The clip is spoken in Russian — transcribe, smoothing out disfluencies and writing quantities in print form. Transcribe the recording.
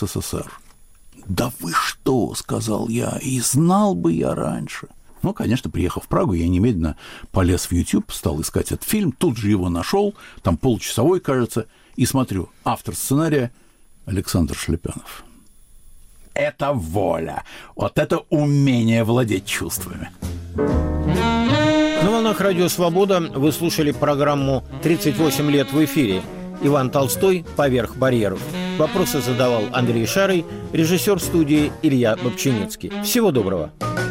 СССР. «Да вы что?» – сказал я, – «и знал бы я раньше». Ну, конечно, приехав в Прагу, я немедленно полез в YouTube, стал искать этот фильм, тут же его нашел, там получасовой, кажется, и смотрю, автор сценария Александр Шлепянов. Это воля, вот это умение владеть чувствами. На волнах Радио Свобода вы слушали программу «38 лет в эфире». Иван Толстой «Поверх барьеров». Вопросы задавал Андрей Шарый, режиссер студии Илья Бобчинецкий. Всего доброго.